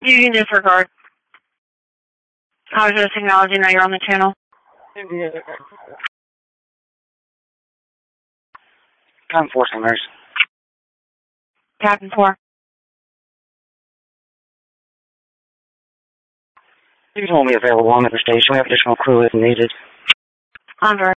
You can disregard. I was just acknowledging that you're on the channel. Captain 4, St. Mary's. Captain 4. You won't be available on the station. We have additional crew if needed. Andre.